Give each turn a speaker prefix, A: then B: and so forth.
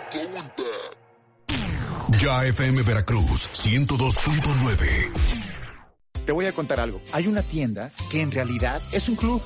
A: Ya FM Veracruz 102.9.
B: Te voy a contar algo. Hay una tienda que en realidad es un club.